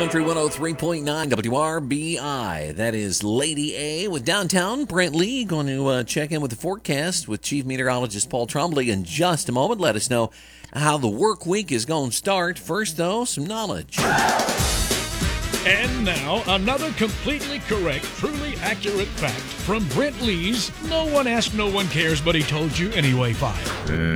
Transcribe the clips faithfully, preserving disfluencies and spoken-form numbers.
Country one oh three point nine W R B I. That is Lady A with downtown. Brent Lee going to uh, check in with the forecast with Chief Meteorologist Paul Trombley in just a moment. Let us know how the work week is going to start. First, though, some knowledge. And now, another completely correct, truly accurate fact from Brent Lee's No One Asked, No One Cares, But He Told You Anyway file.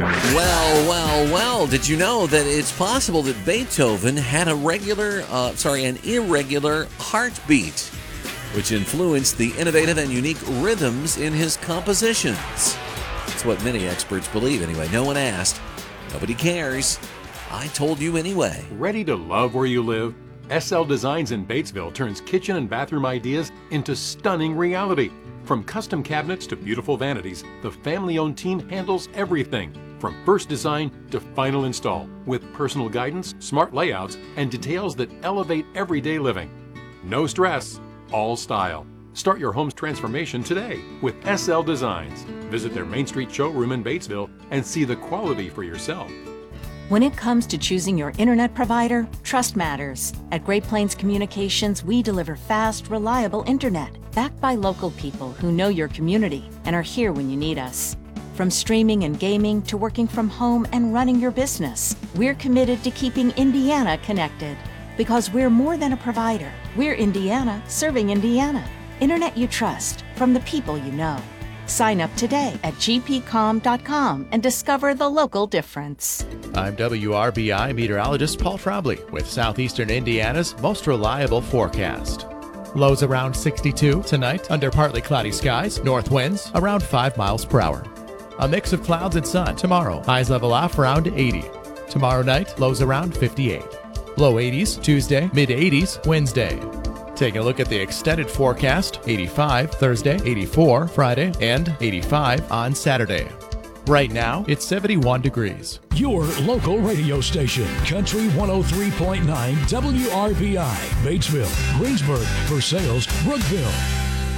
Well, well, well, did you know that it's possible that Beethoven had a regular, uh, sorry, an irregular heartbeat, which influenced the innovative and unique rhythms in his compositions? That's what many experts believe anyway. No one asked, nobody cares. I told you anyway. Ready to love where you live? S L Designs in Batesville turns kitchen and bathroom ideas into stunning reality. From custom cabinets to beautiful vanities, the family-owned team handles everything, from first design to final install, with personal guidance, smart layouts, and details that elevate everyday living. No stress, all style. Start your home's transformation today with S L Designs. Visit their Main Street showroom in Batesville and see the quality for yourself. When it comes to choosing your internet provider, trust matters. At Great Plains Communications, we deliver fast, reliable internet, backed by local people who know your community and are here when you need us. From streaming and gaming to working from home and running your business, we're committed to keeping Indiana connected. Because we're more than a provider. We're Indiana serving Indiana. Internet you trust from the people you know. Sign up today at g p com dot com and discover the local difference. I'm W R B I meteorologist Paul Trombley with Southeastern Indiana's most reliable forecast. Lows around sixty-two tonight under partly cloudy skies, north winds around five miles per hour. A mix of clouds and sun tomorrow, highs level off around eighty. Tomorrow night, lows around fifty-eight. Low eighties Tuesday, mid eighties Wednesday. Taking a look at the extended forecast, eighty-five Thursday, eighty-four Friday, and eighty-five on Saturday. Right now, it's seventy-one degrees. Your local radio station, Country one oh three point nine W R B I, Batesville, Greensburg, Versailles, Brookville.